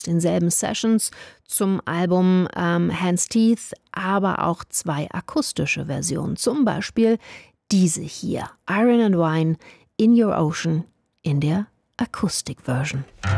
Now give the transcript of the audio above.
denselben Sessions zum Album Hans Teeth, aber auch 2 akustische Versionen, zum Beispiel diese hier, Iron and Wine, In Your Ocean, in der Akustik-Version.